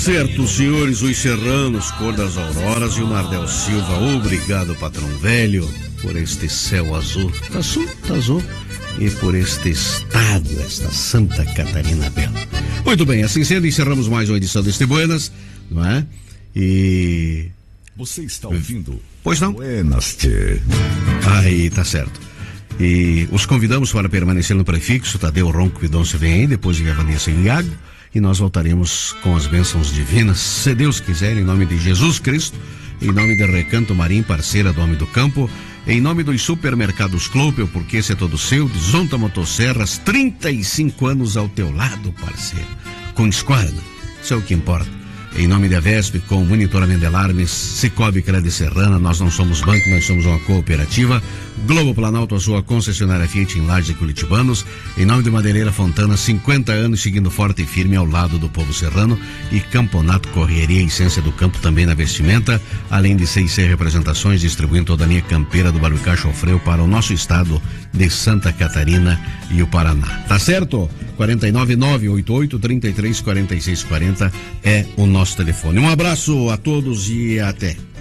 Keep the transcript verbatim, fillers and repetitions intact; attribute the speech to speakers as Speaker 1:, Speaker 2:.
Speaker 1: certo, senhores, os serranos, cor das auroras e o Nardel Silva. Obrigado, patrão velho, por este céu azul. Tá azul, tá azul. E por este estado, esta Santa Catarina bela. Muito bem, assim sendo, encerramos mais uma edição deste Buenas, não é? E...
Speaker 2: Você está ouvindo?
Speaker 1: Pois não?
Speaker 2: Buenas, tchê.
Speaker 1: Aí, tá certo. E os convidamos para permanecer no prefixo. Tadeu Ronco e Donce vem aí, depois de Vanessa e Iago. E nós voltaremos com as bênçãos divinas, se Deus quiser, em nome de Jesus Cristo, em nome de Recanto Marim, parceira do Homem do Campo, em nome dos supermercados Clopel, porque esse é todo seu, de Zonta Motosserras, trinta e cinco anos ao teu lado, parceiro. Com esquadra, isso é o que importa. Em nome da Vesp, com monitoramento de alarmes, Cicobi Crédito Serrana, nós não somos banco, nós somos uma cooperativa. Globo Planalto, a sua concessionária Fiat em Lages e Curitibanos. Em nome de Madeireira Fontana, cinquenta anos seguindo forte e firme ao lado do povo serrano. E Camponato Correria e Essência do Campo também na vestimenta. Além de C e C Representações, distribuindo toda a linha campeira do Barbicacho ao Freio para o nosso estado de Santa Catarina e o Paraná. Tá certo? quatro nove nove oito oito três três quatro seis quatro zero é o nosso telefone. Um abraço a todos e até.